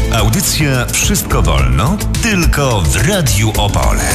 Audycja Wszystko Wolno, tylko w Radiu Opole.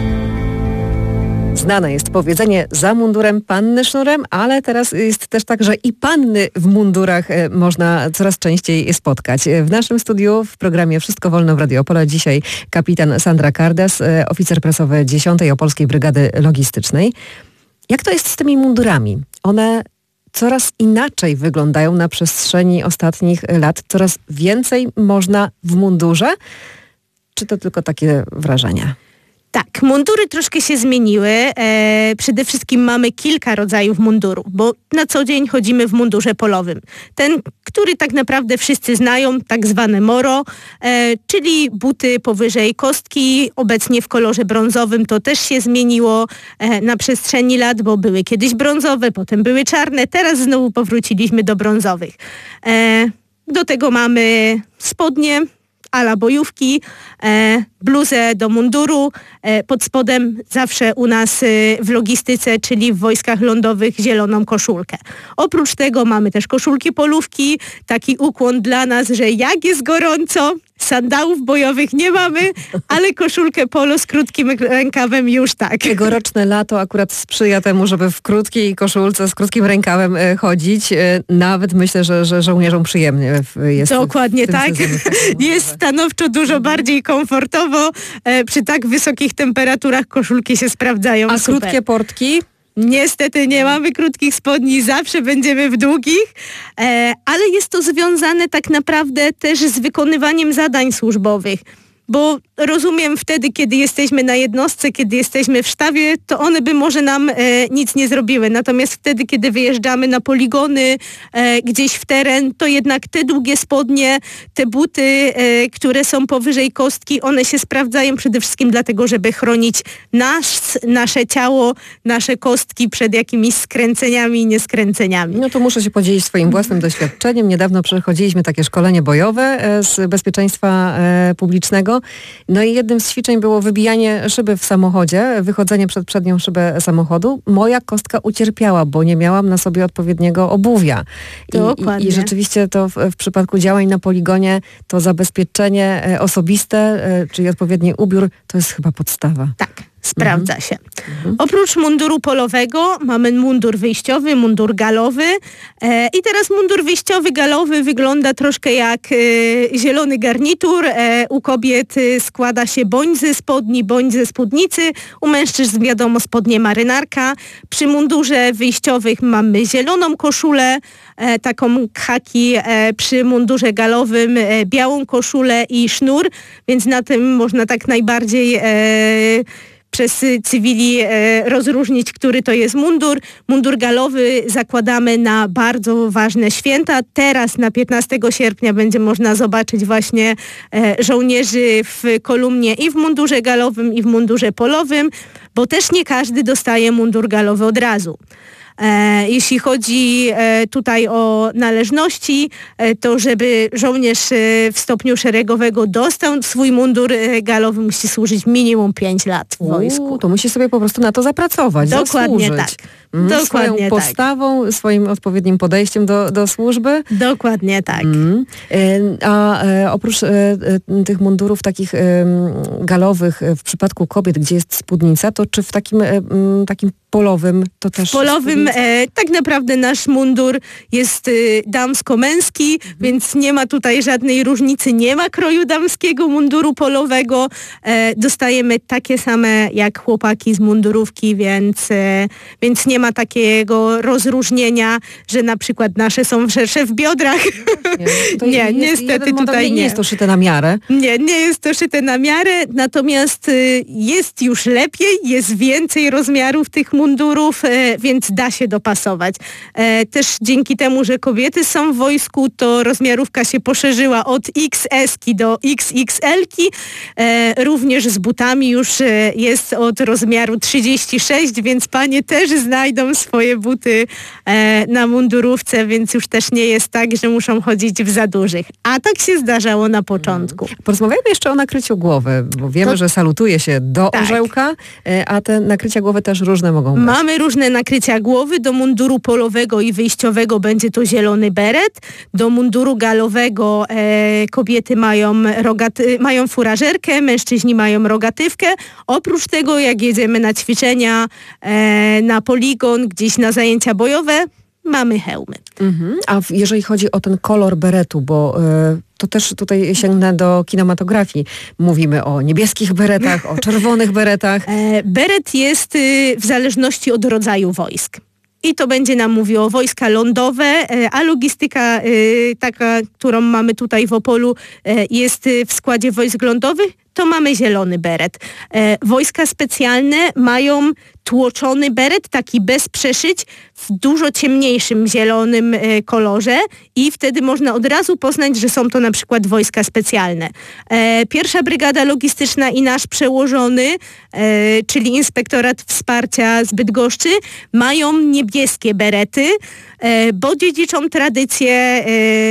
Znane jest powiedzenie: za mundurem panny sznurem, ale teraz jest też tak, że i panny w mundurach można coraz częściej spotkać. W naszym studiu w programie Wszystko Wolno w Radiu Opole dzisiaj kapitan Sandra Kardas, oficer prasowy 10. Opolskiej Brygady Logistycznej. Jak to jest z tymi mundurami? One coraz inaczej wyglądają na przestrzeni ostatnich lat. Coraz więcej można w mundurze? Czy to tylko takie wrażenia? Tak, mundury troszkę się zmieniły. Przede wszystkim mamy kilka rodzajów mundurów, bo na co dzień chodzimy w mundurze polowym. Ten, który tak naprawdę wszyscy znają, tak zwane moro, czyli buty powyżej kostki, obecnie w kolorze brązowym. To też się zmieniło na przestrzeni lat, bo były kiedyś brązowe, potem były czarne, teraz znowu powróciliśmy do brązowych. Do tego mamy spodnie a la bojówki, bluzę do munduru, pod spodem zawsze u nas w logistyce, czyli w wojskach lądowych, zieloną koszulkę. Oprócz tego mamy też koszulki polówki, taki ukłon dla nas, że jak jest gorąco, sandałów bojowych nie mamy, ale koszulkę polo z krótkim rękawem już tak. Tegoroczne lato akurat sprzyja temu, żeby w krótkiej koszulce z krótkim rękawem chodzić. Nawet myślę, że żołnierzom przyjemnie jest. Dokładnie w tym tak. sezonie. Jest stanowczo dużo bardziej komfortowo. Przy tak wysokich temperaturach koszulki się sprawdzają. A super. krótkie portki? Niestety nie mamy krótkich spodni, zawsze będziemy w długich, ale jest to związane tak naprawdę też z wykonywaniem zadań służbowych. Bo rozumiem, wtedy, kiedy jesteśmy na jednostce, kiedy jesteśmy w sztabie, to one by może nam nic nie zrobiły. Natomiast wtedy, kiedy wyjeżdżamy na poligony, gdzieś w teren, to jednak te długie spodnie, te buty, które są powyżej kostki, one się sprawdzają przede wszystkim dlatego, żeby chronić nasze ciało, nasze kostki przed jakimiś skręceniami i nieskręceniami. No to muszę się podzielić swoim własnym doświadczeniem. Niedawno przechodziliśmy takie szkolenie bojowe z bezpieczeństwa publicznego. No i jednym z ćwiczeń było wybijanie szyby w samochodzie, wychodzenie przed przednią szybę samochodu. Moja kostka ucierpiała, bo nie miałam na sobie odpowiedniego obuwia. I rzeczywiście to w przypadku działań na poligonie to zabezpieczenie osobiste, czyli odpowiedni ubiór, to jest chyba podstawa. Tak. Sprawdza się. Oprócz munduru polowego mamy mundur wyjściowy, mundur galowy i teraz mundur wyjściowy, galowy wygląda troszkę jak zielony garnitur. U kobiet składa się bądź ze spodni, bądź ze spódnicy. U mężczyzn wiadomo spodnie marynarka. Przy mundurze wyjściowych mamy zieloną koszulę, taką khaki, przy mundurze galowym białą koszulę i sznur, więc na tym można tak najbardziej przez cywili rozróżnić, który to jest mundur. Mundur galowy zakładamy na bardzo ważne święta. Teraz na 15 sierpnia będzie można zobaczyć właśnie żołnierzy w kolumnie i w mundurze galowym, i w mundurze polowym, bo też nie każdy dostaje mundur galowy od razu. Jeśli chodzi tutaj o należności, to żeby żołnierz w stopniu szeregowego dostał swój mundur galowy, musi służyć minimum 5 lat w wojsku. To musi sobie po prostu na to zapracować, Dokładnie zasłużyć. tak. Dokładnie swoją postawą, swoim odpowiednim podejściem do służby. Dokładnie tak. A oprócz tych mundurów takich galowych w przypadku kobiet, gdzie jest spódnica, to czy w takim polowym to też... W polowym tak naprawdę nasz mundur jest damsko-męski, więc nie ma tutaj żadnej różnicy, nie ma kroju damskiego munduru polowego. Dostajemy takie same jak chłopaki z mundurówki, więc nie ma takiego rozróżnienia, że na przykład nasze są szersze w biodrach. Nie, niestety tutaj nie jest to szyte na miarę. Nie jest to szyte na miarę, natomiast jest już lepiej, jest więcej rozmiarów tych mundurów, więc da się dopasować. Też dzięki temu, że kobiety są w wojsku, to rozmiarówka się poszerzyła od XS-ki do XXL-ki. Również z butami już jest od rozmiaru 36, więc panie też znajdą znajdą swoje buty na mundurówce, więc już też nie jest tak, że muszą chodzić w za dużych. A tak się zdarzało na początku. Porozmawiajmy jeszcze o nakryciu głowy, bo wiemy, że salutuje się do orzełka, a te nakrycia głowy też różne mogą być. Mamy różne nakrycia głowy. Do munduru polowego i wyjściowego będzie to zielony beret. Do munduru galowego kobiety mają furażerkę, mężczyźni mają rogatywkę. Oprócz tego, jak jedziemy na ćwiczenia, na poligon, gdzieś na zajęcia bojowe, mamy hełmy. A jeżeli chodzi o ten kolor beretu, bo to też tutaj sięgnę do kinematografii. Mówimy o niebieskich beretach, o czerwonych beretach. Beret jest w zależności od rodzaju wojsk. I to będzie nam mówiło wojska lądowe, a logistyka taka, którą mamy tutaj w Opolu, jest w składzie wojsk lądowych, to mamy zielony beret. Wojska specjalne mają tłoczony beret, taki bez przeszyć, w dużo ciemniejszym zielonym kolorze i wtedy można od razu poznać, że są to na przykład wojska specjalne. Pierwsza Brygada Logistyczna i nasz przełożony, czyli Inspektorat Wsparcia z Bydgoszczy, mają niebieskie berety, bo dziedziczą tradycje,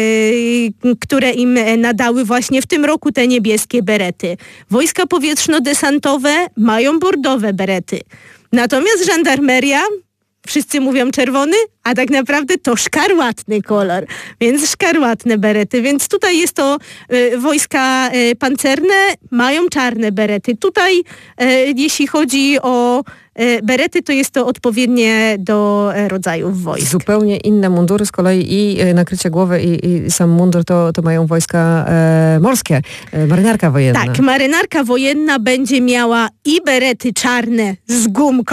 które im nadały właśnie w tym roku te niebieskie berety. Wojska powietrzno-desantowe mają bordowe berety. Natomiast żandarmeria, wszyscy mówią czerwony, a tak naprawdę to szkarłatny kolor, więc szkarłatne berety. Więc tutaj jest to wojska pancerne, mają czarne berety. Tutaj jeśli chodzi o berety, to jest to odpowiednie do rodzajów wojsk. Zupełnie inne mundury z kolei i nakrycie głowy i sam mundur to mają wojska morskie, marynarka wojenna. Tak, marynarka wojenna będzie miała i berety czarne z gumką,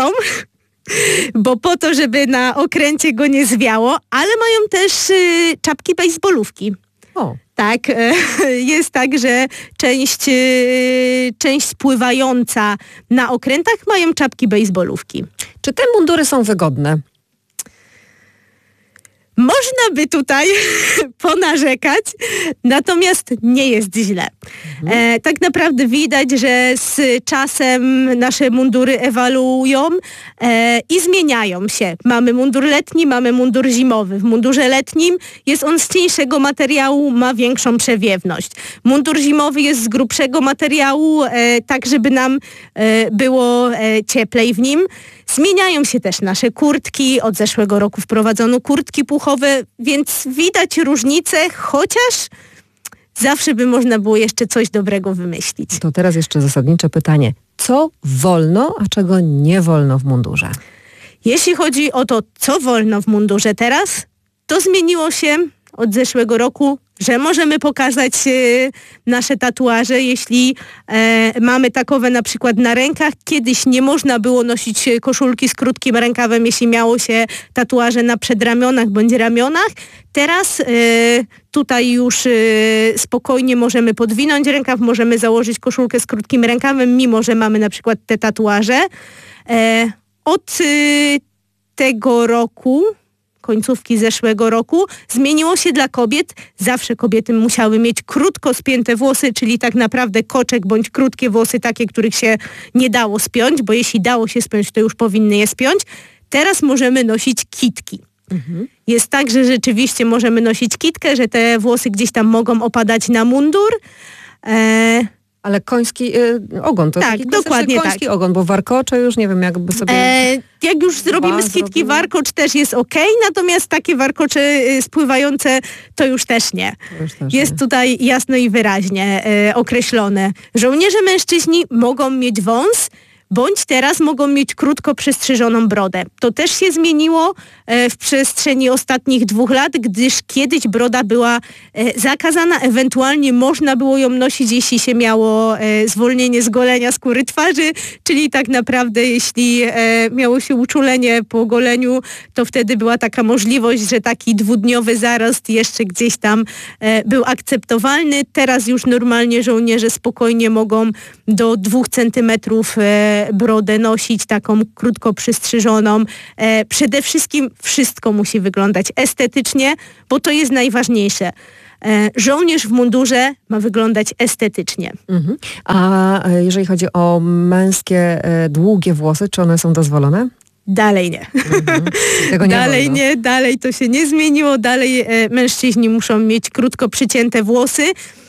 bo po to, żeby na okręcie go nie zwiało, ale mają też czapki bejsbolówki. O. Tak, jest tak, że część pływająca na okrętach mają czapki bejsbolówki. Czy te mundury są wygodne? Można by tutaj ponarzekać, natomiast nie jest źle. Tak naprawdę widać, że z czasem nasze mundury ewoluują i zmieniają się. Mamy mundur letni, mamy mundur zimowy. W mundurze letnim jest on z cieńszego materiału, ma większą przewiewność. Mundur zimowy jest z grubszego materiału, tak żeby nam było cieplej w nim. Zmieniają się też nasze kurtki. Od zeszłego roku wprowadzono kurtki puchowe, więc widać różnicę, chociaż zawsze by można było jeszcze coś dobrego wymyślić. To teraz jeszcze zasadnicze pytanie. Co wolno, a czego nie wolno w mundurze? Jeśli chodzi o to, co wolno w mundurze teraz, to zmieniło się od zeszłego roku, że możemy pokazać nasze tatuaże, jeśli mamy takowe na przykład na rękach. Kiedyś nie można było nosić koszulki z krótkim rękawem, jeśli miało się tatuaże na przedramionach bądź ramionach. Teraz tutaj już spokojnie możemy podwinąć rękaw, możemy założyć koszulkę z krótkim rękawem, mimo że mamy na przykład te tatuaże. Od tego roku, końcówki zeszłego roku, zmieniło się dla kobiet. Zawsze kobiety musiały mieć krótko spięte włosy, czyli tak naprawdę koczek bądź krótkie włosy, takie, których się nie dało spiąć, bo jeśli dało się spiąć, to już powinny je spiąć. Teraz możemy nosić kitki. Jest tak, że rzeczywiście możemy nosić kitkę, że te włosy gdzieś tam mogą opadać na mundur. Ale koński ogon, to tak, taki dokładnie koński tak. ogon, bo warkocze już nie wiem, jakby sobie... Jak już zrobimy z kitki warkocz, też jest okej, natomiast takie warkocze spływające to już też nie. Jest tutaj jasno i wyraźnie określone. Żołnierze mężczyźni mogą mieć wąs, bądź teraz mogą mieć krótko przystrzyżoną brodę. To też się zmieniło w przestrzeni ostatnich 2 lat, gdyż kiedyś broda była zakazana, ewentualnie można było ją nosić, jeśli się miało zwolnienie z golenia skóry twarzy, czyli tak naprawdę jeśli miało się uczulenie po goleniu, to wtedy była taka możliwość, że taki 2-dniowy zarost jeszcze gdzieś tam był akceptowalny. Teraz już normalnie żołnierze spokojnie mogą do 2 centymetrów brodę nosić, taką krótko przystrzyżoną. Przede wszystkim wszystko musi wyglądać estetycznie, bo to jest najważniejsze. Żołnierz w mundurze ma wyglądać estetycznie. A jeżeli chodzi o męskie długie włosy, czy one są dozwolone? Dalej nie. Tego nie Dalej wolno. nie, dalej to się nie zmieniło. Dalej mężczyźni muszą mieć krótko przycięte włosy.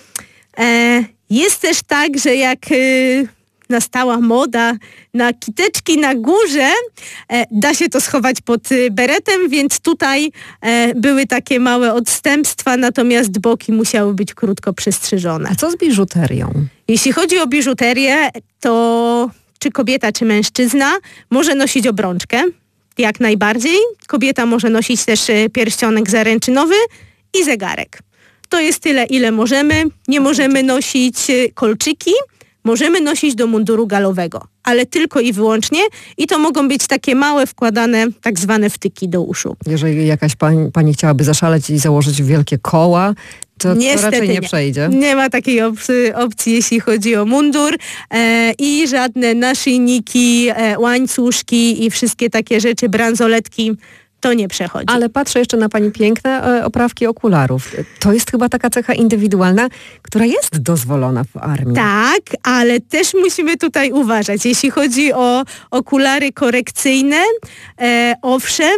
Jest też tak, że jak nastała moda na kiteczki na górze, da się to schować pod beretem, więc tutaj były takie małe odstępstwa, natomiast boki musiały być krótko przystrzyżone. A co z biżuterią? Jeśli chodzi o biżuterię, to czy kobieta, czy mężczyzna może nosić obrączkę, jak najbardziej. Kobieta może nosić też pierścionek zaręczynowy i zegarek. To jest tyle, ile możemy. Nie możemy nosić kolczyki, możemy nosić do munduru galowego, ale tylko i wyłącznie i to mogą być takie małe, wkładane tak zwane wtyki do uszu. Jeżeli jakaś pani chciałaby zaszaleć i założyć wielkie koła, to raczej nie przejdzie. Nie ma takiej opcji, jeśli chodzi o mundur i żadne naszyjniki, łańcuszki i wszystkie takie rzeczy, bransoletki, to nie przechodzi. Ale patrzę jeszcze na pani piękne oprawki okularów. To jest chyba taka cecha indywidualna, która jest dozwolona w armii. Tak, ale też musimy tutaj uważać. Jeśli chodzi o okulary korekcyjne, owszem,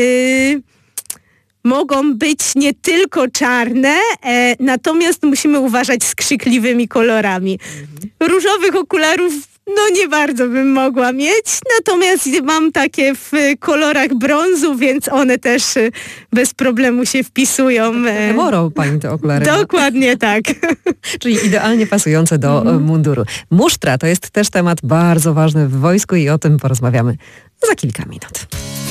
mogą być nie tylko czarne, natomiast musimy uważać z krzykliwymi kolorami. Różowych okularów nie bardzo bym mogła mieć, natomiast mam takie w kolorach brązu, więc one też bez problemu się wpisują. Morą pani te okulary. Dokładnie tak. Czyli idealnie pasujące do munduru. Musztra to jest też temat bardzo ważny w wojsku i o tym porozmawiamy za kilka minut.